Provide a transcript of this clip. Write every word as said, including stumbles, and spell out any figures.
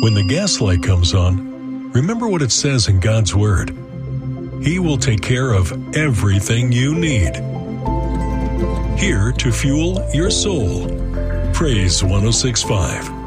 When the gas light comes on, remember what it says in God's Word. He will take care of everything you need. Here to fuel your soul. Praise one oh six point five.